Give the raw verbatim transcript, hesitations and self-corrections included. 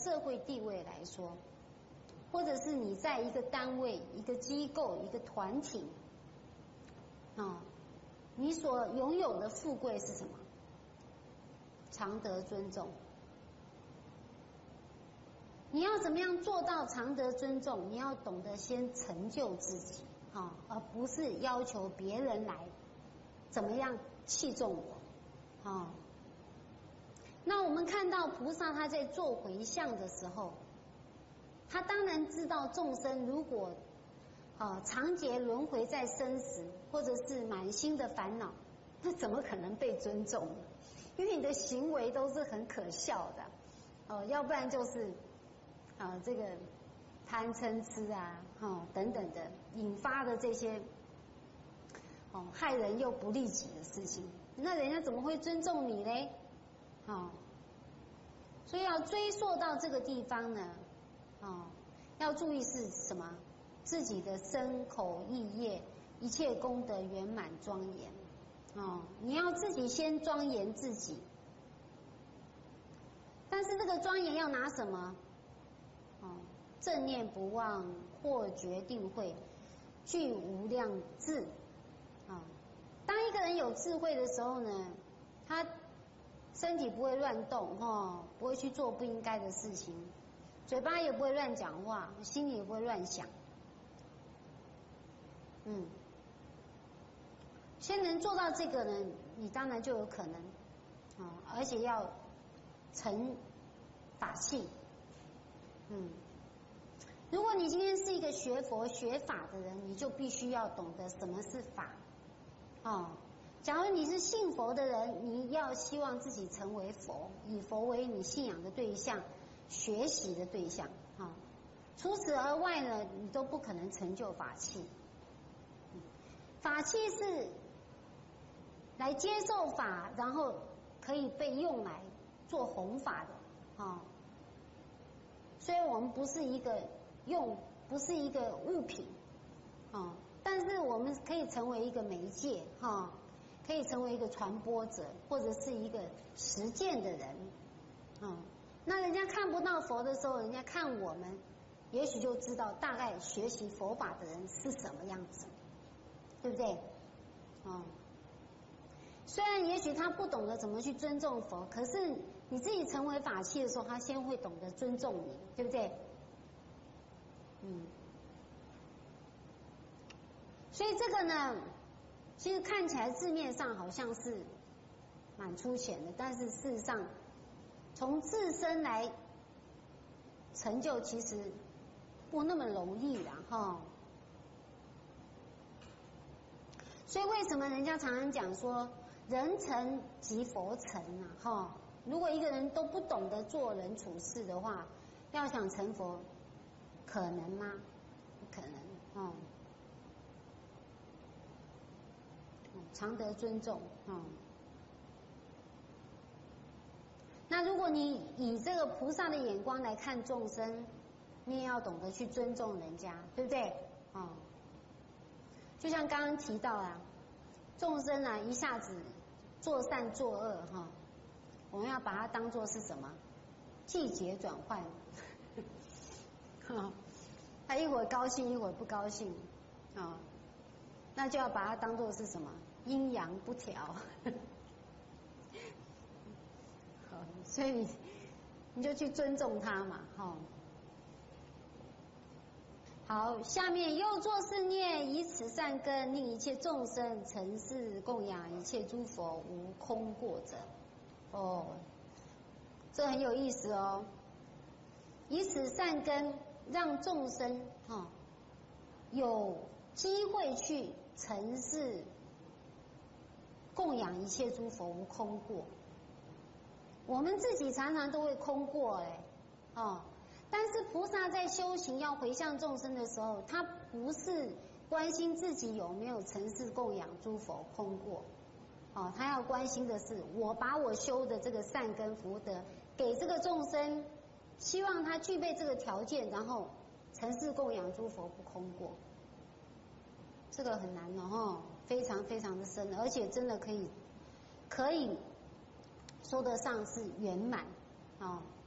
社会地位来说，或者是你在一个单位、一个机构、一个团体，啊，你所拥有的富贵是什么？常得尊重。你要怎么样做到常得尊重？你要懂得先成就自己，啊，而不是要求别人来怎么样器重我，啊。那我们看到菩萨他在做回向的时候，他当然知道众生如果啊长劫轮回在生死，或者是满心的烦恼，那怎么可能被尊重呢？因为你的行为都是很可笑的，哦，要不然就是啊这个贪嗔痴啊，哈等等的引发的这些哦害人又不利己的事情，那人家怎么会尊重你嘞？哦，所以要追溯到这个地方呢，哦，要注意是什么？自己的身口意业一切功德圆满庄严，哦，你要自己先庄严自己，但是这个庄严要拿什么？哦，正念不忘，或决定慧，具无量智，啊、哦，当一个人有智慧的时候呢，他身体不会乱动，哈，不会去做不应该的事情，嘴巴也不会乱讲话，心里也不会乱想。嗯，先能做到这个呢，你当然就有可能啊，而且要成法器。嗯，如果你今天是一个学佛学法的人，你就必须要懂得什么是法啊。假如你是信佛的人，你要希望自己成为佛，以佛为你信仰的对象，学习的对象啊。除此而外呢，你都不可能成就法器。法器是来接受法，然后可以被用来做弘法的啊。所以我们不是一个用，不是一个物品啊，但是我们可以成为一个媒介哈。可以成为一个传播者，或者是一个实践的人，嗯，那人家看不到佛的时候，人家看我们，也许就知道大概学习佛法的人是什么样子，对不对？嗯，虽然也许他不懂得怎么去尊重佛，可是你自己成为法器的时候，他先会懂得尊重你，对不对？嗯，所以这个呢，其实看起来字面上好像是蛮粗浅的，但是事实上从自身来成就，其实不那么容易啦哈。所以为什么人家常常讲说人成即佛成啊哈？如果一个人都不懂得做人处事的话，要想成佛，可能吗？不可能哦。常得尊重，嗯。那如果你以这个菩萨的眼光来看众生，你也要懂得去尊重人家，对不对？啊、嗯，就像刚刚提到啊，众生啊一下子作善作恶哈、哦，我们要把它当作是什么？季节转换，他一会儿高兴，一会儿不高兴，啊、哦。那就要把它当作是什么？阴阳不调。好，所以你你就去尊重他嘛，哈。好，下面又作是念，以此善根令一切众生成事供养一切诸佛，无空过者。哦，这很有意思哦。以此善根让众生哈、哦、有机会去成事供养一切诸佛，无空过。我们自己常常都会空过哎，哦，但是菩萨在修行要回向众生的时候，他不是关心自己有没有成事供养诸佛空过，哦，他要关心的是我把我修的这个善根福德给这个众生，希望他具备这个条件，然后成事供养诸佛不空过。这个很难哦，哈，非常非常的深，而且真的可以，可以说得上是圆满，哦，